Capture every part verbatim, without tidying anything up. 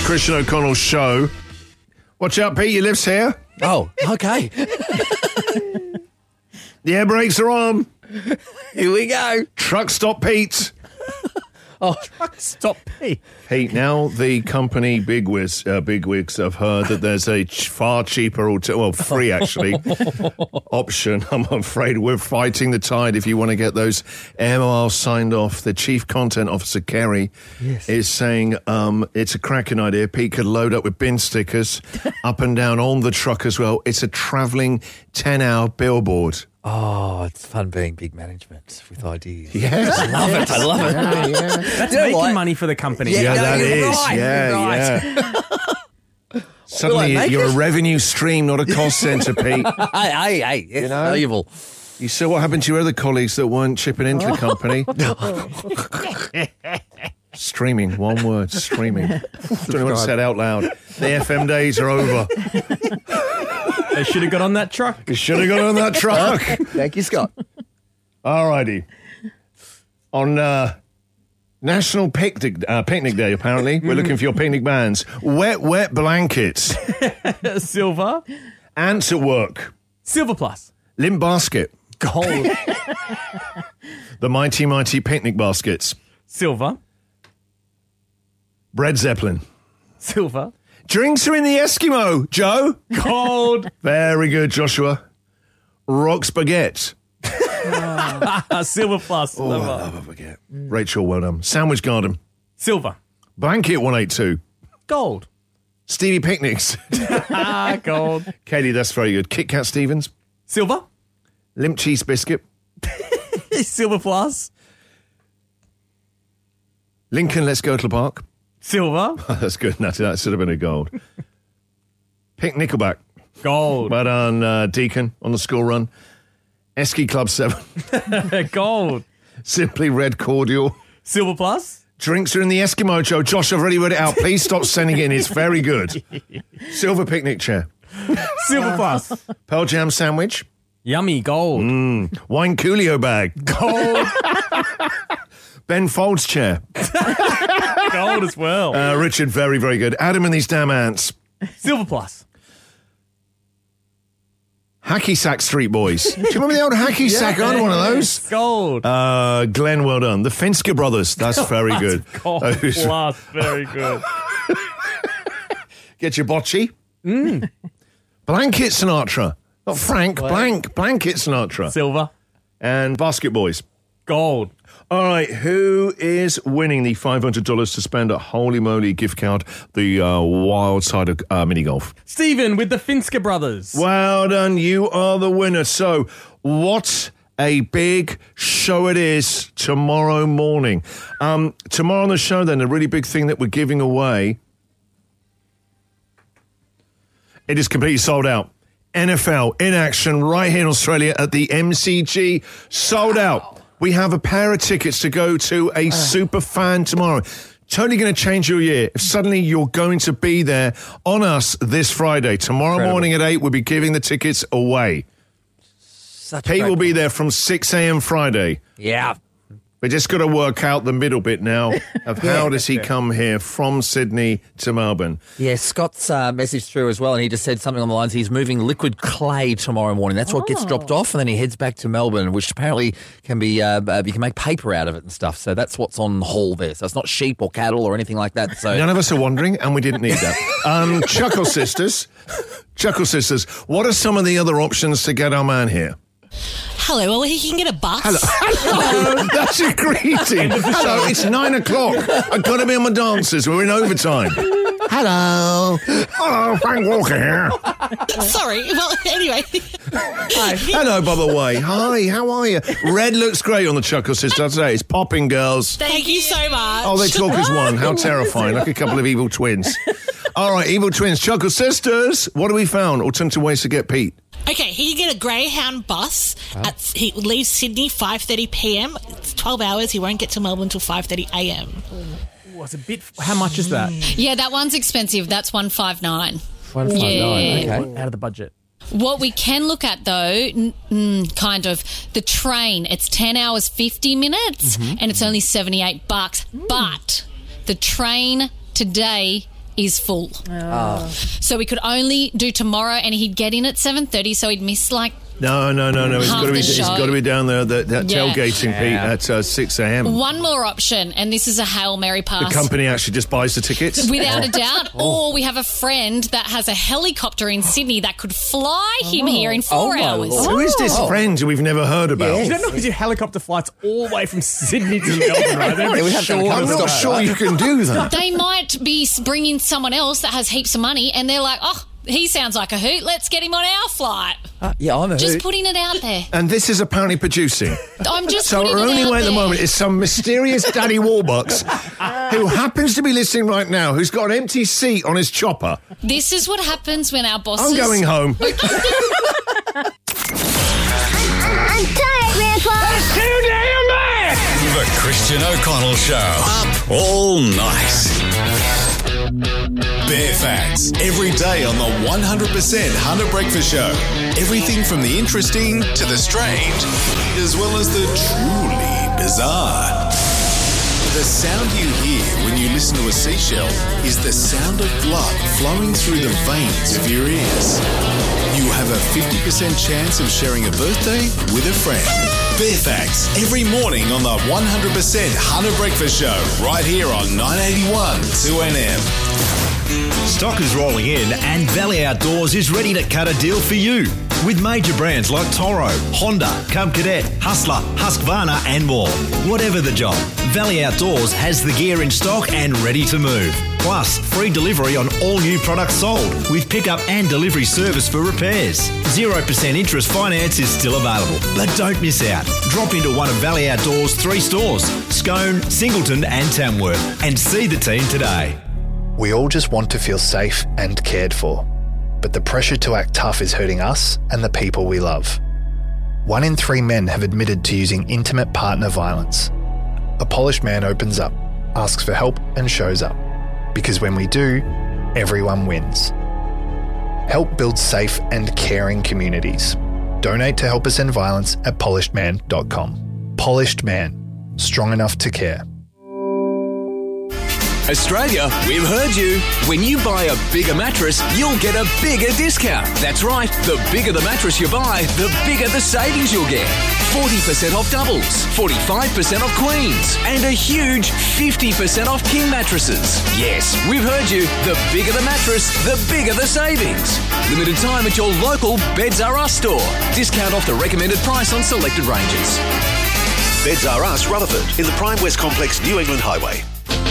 Christian O'Connell show. Watch out, Pete, your lift's here. Oh, okay. The air brakes are on. Here we go. Truck stop, Pete. Oh, stop Pete. Pete, now the company bigwigs, uh, bigwigs have heard that there's a ch- far cheaper, alter- well, free actually, option. I'm afraid we're fighting the tide if you want to get those air miles signed off. The Chief Content Officer, Kerry, yes. is saying um, it's a cracking idea. Pete could load up with bin stickers up and down on the truck as well. It's a travelling ten-hour billboard. Oh, it's fun being big management with ideas. Yes. I love it. I love it. Yeah, yeah. That's You know making what? money for the company. Yeah, Yeah, no, that you're is. right, Yeah, you're right. yeah. Suddenly, Will I make you're it? a revenue stream, not a cost centre, Pete. Hey, hey, hey. It's You know? valuable. You saw what happened to your other colleagues that weren't chipping into the company? Streaming, one word, streaming. Don't know what to say it out loud. The F M days are over. They should have got on that truck. You should have got on that truck. Thank you, Scott. All righty. On uh, National Picnic, uh, Picnic Day, apparently, we're looking for your picnic bands. Wet, wet blankets. Silver. Ants at work. Silver plus. Limp basket. Gold. The mighty, mighty picnic baskets. Silver. Bread Zeppelin. Silver. Drinks are in the Eskimo, Joe. Gold. Very good, Joshua. Rock spaghetti. Silver plus. Oh, I love a baguette. Rachel, well done. Sandwich Garden. Silver. Blanket one eighty-two. Gold. Stevie Picnics. Ah, gold. Katie, that's very good. Kit Kat Stevens. Silver. Limp Cheese Biscuit. Silver plus. Lincoln, let's go to the park. Silver. Oh, that's good, Natty. That should have been a gold. Pick Nickelback. Gold. Well done, uh, Deacon, on the school run. Esky Club seven. Gold. Simply Red Cordial. Silver plus. Drinks are in the Eskimo, Joe. Josh, I've already read it out. Please stop sending it in. It's very good. Silver picnic chair. Silver plus. Pearl Jam sandwich. Yummy. Gold. Mm. Wine Coolio bag. Gold. Ben Folds chair. Gold as well. Uh, Richard, very, very good. Adam and these damn ants. Silver plus. Hacky Sack Street Boys. Do you remember the old Hacky Sack? I had one of those. Gold. Uh, Glenn, well done. The Finsker Brothers. That's very good. Gold Those- plus. Very good. Get your bocce. Mm. Blanket Sinatra. Not Frank. Blank. Blanket Sinatra. Silver. And Basket Boys. Gold. All right, who is winning the five hundred dollars to spend at Holy Moly gift card, the uh, wild side of uh, mini golf? Stephen with the Finsker brothers. Well done, you are the winner. So, what a big show it is tomorrow morning. Um, tomorrow on the show, then, a really big thing that we're giving away. It is completely sold out. N F L in action right here in Australia at the M C G. Sold out. We have a pair of tickets to go to a super fan tomorrow. Totally going to change your year. If suddenly you're going to be there on us this Friday. Tomorrow Incredible. morning at eight, we'll be giving the tickets away. Such Pete will be great- there from six a.m. Friday. Yeah. We just got to work out the middle bit now of how does he come here from Sydney to Melbourne. Yeah, Scott's uh, message through as well, and he just said something on the lines. He's moving liquid clay tomorrow morning. That's what gets dropped off, and then he heads back to Melbourne, which apparently can be uh, uh, you can make paper out of it and stuff. So that's what's on haul there. So it's not sheep or cattle or anything like that. So None of us are wondering, and we didn't need that. Um, Chuckle Sisters, Chuckle Sisters, what are some of the other options to get our man here? Hello, well, he can get a bus. Hello. Hello. That's your greeting. Hello, it's nine o'clock. I've got to be on my dances. We're in overtime. Hello. Hello, Frank Walker here. Sorry, well, anyway. Hello, Bubba Way. Hi, how are you? Red looks great on the Chuckle Sisters today. It's popping, girls. Thank you so much. Oh, they talk as one. How terrifying. Like a couple of evil twins. All right, evil twins, Chuckle Sisters. What have we found? Alternative ways to get Pete. Okay, he can get a Greyhound bus. At, he leaves Sydney five thirty p.m. It's twelve hours. He won't get to Melbourne until five thirty a.m. Oh, it's a bit. How much is that? Yeah, that one's expensive. That's one five nine. one five nine. Yeah. Okay. Out of the budget. What we can look at though, n- mm, kind of the train. It's ten hours fifty minutes, and it's only seventy eight bucks. But the train today is full. So we could only do tomorrow, and he'd get in at seven thirty, so he'd miss like No, no, no, no. He's Half got to be. the He's show. got to be down there. That, that Yeah. tailgating, Pete, at uh, six a.m. one more option, and this is a Hail Mary The pass. company actually just buys the tickets. Without a doubt. Or we have a friend that has a helicopter in Sydney that could fly him here in four Oh, my hours. Lord. Who is this Oh. friend who we've never heard about? You don't know because your helicopter flights all the way from Sydney to Melbourne, right? They're Yeah, we have to have a short I'm of not that. sure you can do that. They might be bringing someone else that has heaps of money, and they're like, oh, he sounds like a hoot. Let's get him on our flight. Uh, yeah, I'm a Just hoot. putting it out there. And this is apparently producing. I'm just So putting our it only out way at the there. moment is some mysterious Daddy Warbucks who happens to be listening right now, who's got an empty seat on his chopper. This is what happens when our bosses... I'm going home. I'm tired, Grandpa. Too damn bad! The Christian O'Connell Show. Up all night. Bare Facts. Every day on the one hundred percent Hunter Breakfast Show. Everything from the interesting to the strange, as well as the truly bizarre. The sound you hear when you listen to a seashell is the sound of blood flowing through the veins of your ears. You have a fifty percent chance of sharing a birthday with a friend. Bare Facts, every morning on the one hundred percent Hunter Breakfast Show, right here on nine eighty-one two N M. Stock is rolling in and Valley Outdoors is ready to cut a deal for you. With major brands like Toro, Honda, Cub Cadet, Hustler, Husqvarna and more. Whatever the job, Valley Outdoors has the gear in stock and ready to move. Plus, free delivery on all new products sold with pickup and delivery service for repairs. zero percent interest finance is still available, but don't miss out. Drop into one of Valley Outdoors' three stores, Scone, Singleton and Tamworth, and see the team today. We all just want to feel safe and cared for, but the pressure to act tough is hurting us and the people we love. One in three men have admitted to using intimate partner violence. A polished man opens up, asks for help and shows up. Because when we do, everyone wins. Help build safe and caring communities. Donate to Help Us End Violence at polished man dot com. Polished Man, strong enough to care. Australia, we've heard you. When you buy a bigger mattress, you'll get a bigger discount. That's right. The bigger the mattress you buy, the bigger the savings you'll get. forty percent off doubles, forty-five percent off queens, and a huge fifty percent off king mattresses. Yes, we've heard you. The bigger the mattress, the bigger the savings. Limited time at your local Beds R Us store. Discount off the recommended price on selected ranges. Beds R Us, Rutherford, in the Prime West Complex, New England Highway.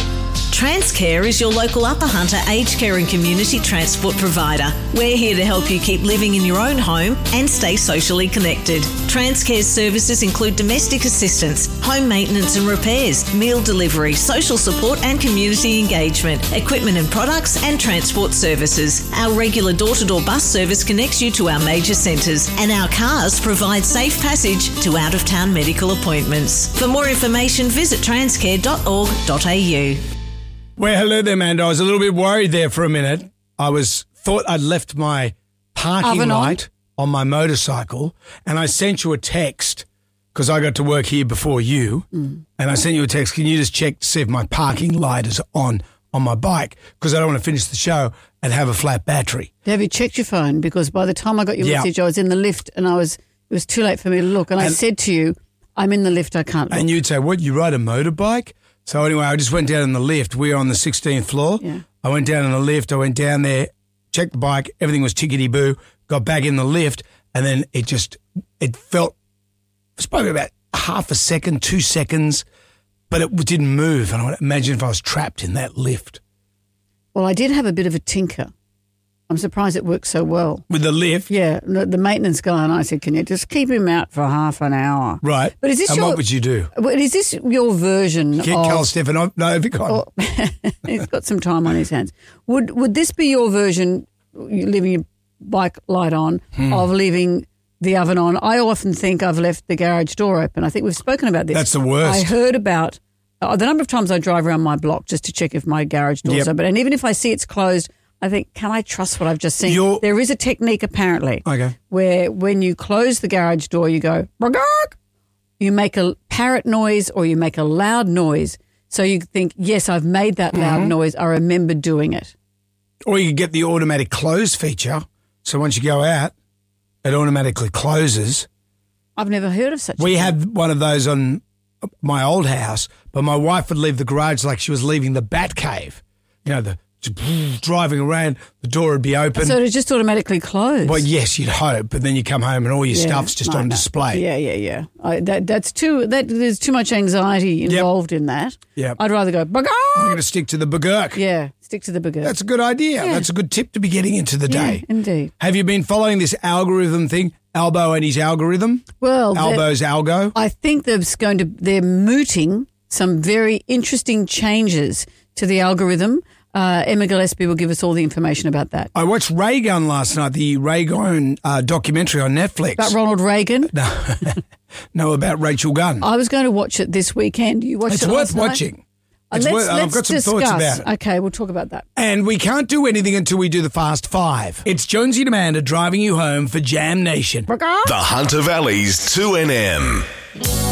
Transcare is your local Upper Hunter aged care and community transport provider. We're here to help you keep living in your own home and stay socially connected. Transcare's services include domestic assistance, home maintenance and repairs, meal delivery, social support and community engagement, equipment and products and transport services. Our regular door-to-door bus service connects you to our major centres, and our cars provide safe passage to out-of-town medical appointments. For more information, visit transcare dot org dot a u. Well, hello there, Amanda. I was a little bit worried there for a minute. I was thought I'd left my parking Oven on. light on my motorcycle, and I sent you a text because I got to work here before you, Mm. and I sent you a text. Can you just check to see if my parking light is on on my bike? Because I don't want to finish the show and have a flat battery. Have you checked your phone? Because by the time I got your Yeah. message, I was in the lift and I was it was too late for me to look. And, I And- said to you, I'm in the lift, I can't look. And you'd say, what, you ride a motorbike? So anyway, I just went down in the lift. We were on the sixteenth floor. Yeah. I went down in the lift. I went down there, checked the bike. Everything was tickety-boo. Got back in the lift, and then it just, it felt, it was probably about half a second, two seconds, but it didn't move. And I would imagine if I was trapped in that lift. Well, I did have a bit of a tinker. I'm surprised it worked so well. With the lift? Yeah. The, the maintenance guy and I said, can you just keep him out for half an hour? Right. But is this and your, what would you do? Well, is this your version Get of... Carl Stefan. No, have you got He's got some time on his hands. Would would this be your version, you leaving your bike light on, Hmm. of leaving the oven on? I often think I've left the garage door open. I think we've spoken about this. That's the worst. I heard about uh, the number of times I drive around my block just to check if my garage door's Yep. open. And even if I see it's closed, I think, can I trust what I've just seen? You're- There is a technique apparently Okay. where when you close the garage door, you go, "Brrrr," you make a parrot noise or you make a loud noise. So you think, yes, I've made that loud Mhm. noise. I remember doing it. Or you could get the automatic close feature. So once you go out, it automatically closes. I've never heard of such We a thing. had one of those on my old house, but my wife would leave the garage like she was leaving the bat cave. You know, the driving around, the door would be open. So it just automatically close? Well, yes, you'd hope, but then you come home and all your Yeah, stuff's just no, on no. display. Yeah, yeah, yeah. I, that, that's too, that, there's too much anxiety involved in that. Yep. I'd rather go, "Bugger!" I'm going to stick to the Bagurk. Yeah, stick to the bigger. That's a good idea. Yeah. That's a good tip to be getting into the Yeah, day. indeed. Have you been following this algorithm thing? Albo and his algorithm? Well, that- Albo's algo? I think there's going to, they're mooting some very interesting changes to the algorithm. Uh, Emma Gillespie will give us all the information about that. I watched Ray Gun last night, the Ray Gun uh, documentary on Netflix. About Ronald Reagan? No, no, about Rachel Gunn. I was going to watch it this weekend. You watched It's it worth last night? watching. Uh, It's let's worth- I've let's got some discuss. thoughts about it. Okay, we'll talk about that. And we can't do anything until we do the Fast Five. It's Jonesy and Amanda driving you home for Jam Nation. The Hunter Valley's two N M.